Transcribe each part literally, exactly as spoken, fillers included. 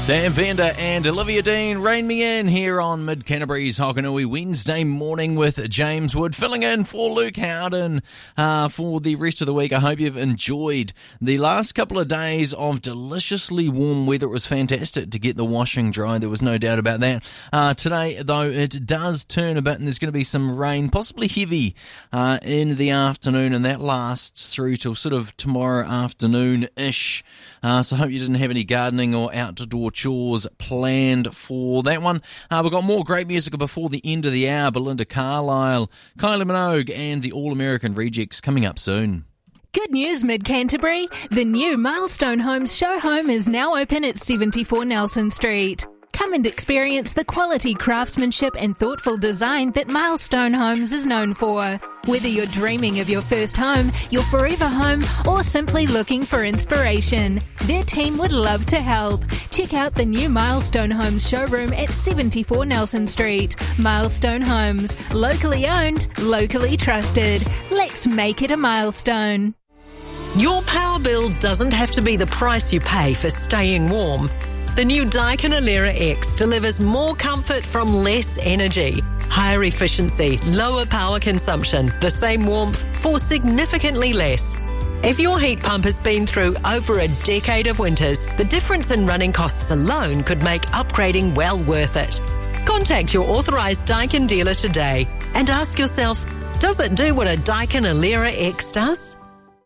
Sam Vander and Olivia Dean rein me in here on Mid Canterbury's Hokanui Wednesday morning with James Wood, filling in for Luke Howden uh, for the rest of the week. I hope you've enjoyed the last couple of days of deliciously warm weather. It was fantastic to get the washing dry. There was no doubt about that. Uh, today, though, it does turn a bit and there's going to be some rain, possibly heavy, uh, in the afternoon, and that lasts through till sort of tomorrow afternoon-ish. Uh, so I hope you didn't have any gardening or outdoor chores planned for that one. Uh, we've got more great music before the end of the hour. Belinda Carlisle, Kylie Minogue and the All-American Rejects coming up soon. Good news, Mid-Canterbury. The new Milestone Homes show home is now open at seventy-four Nelson Street. Come and experience the quality craftsmanship and thoughtful design that Milestone Homes is known for. Whether you're dreaming of your first home, your forever home, or simply looking for inspiration, their team would love to help. Check out the new Milestone Homes showroom at seventy-four Nelson Street. Milestone Homes, locally owned, locally trusted. Let's make it a milestone. Your power bill doesn't have to be the price you pay for staying warm. The new Daikin Alera X delivers more comfort from less energy, higher efficiency, lower power consumption, the same warmth for significantly less. If your heat pump has been through over a decade of winters, the difference in running costs alone could make upgrading well worth it. Contact your authorised Daikin dealer today and ask yourself, does it do what a Daikin Alera X does?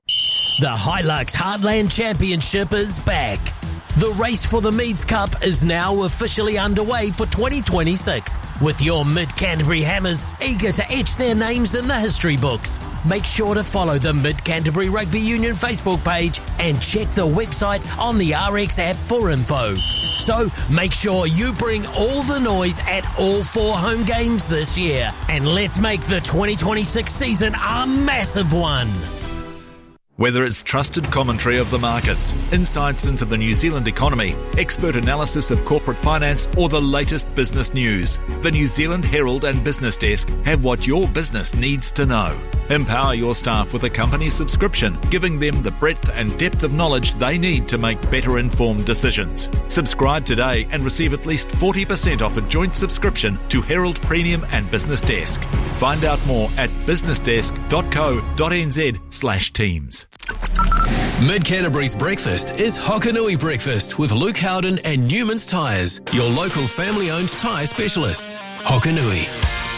The Hilux Heartland Championship is back. The race for the Meads Cup is now officially underway for twenty twenty-six, with your Mid-Canterbury Hammers eager to etch their names in the history books. Make sure to follow the Mid-Canterbury Rugby Union Facebook page and check the website on the R X app for info. So make sure you bring all the noise at all four home games this year, and let's make the twenty twenty-six season a massive one. Whether it's trusted commentary of the markets, insights into the New Zealand economy, expert analysis of corporate finance, or the latest business news, the New Zealand Herald and Business Desk have what your business needs to know. Empower your staff with a company subscription, giving them the breadth and depth of knowledge they need to make better informed decisions. Subscribe today and receive at least forty percent off a joint subscription to Herald Premium and Business Desk. Find out more at businessdesk.co.nz slash teams. Mid Canterbury's breakfast is Hokanui Breakfast with Luke Howden and Newman's Tyres, your local family-owned tyre specialists. Hokanui.